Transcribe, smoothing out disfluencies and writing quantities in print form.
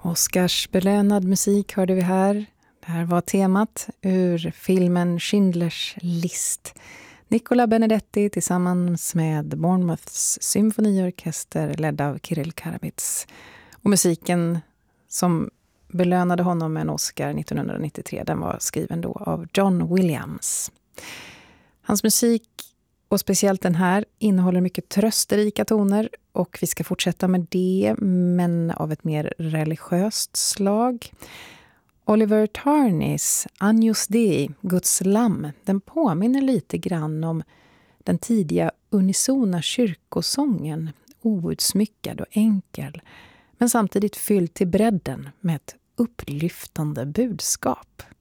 Oscarsbelönad musik hörde vi här. Det här var temat ur filmen Schindlers list. Nicola Benedetti tillsammans med Bournemouths symfoniorkester ledd av Kirill Karabits. Och musiken som belönade honom med en Oscar 1993, den var skriven då av John Williams. Hans musik, och speciellt den här, innehåller mycket trösterika toner och vi ska fortsätta med det, men av ett mer religiöst slag. Oliver Tarneys Agnus Dei, Guds lamm, den påminner lite grann om den tidiga unisona kyrkosången, outsmyckad och enkel, men samtidigt fylld till bredden med ett upplyftande budskap.